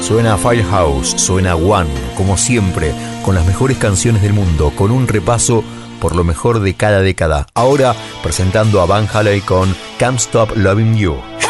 Suena Firehouse, suena One, como siempre, con las mejores canciones del mundo, con un repaso por lo mejor de cada década. Ahora presentando a Van Halen con Can't Stop Loving You.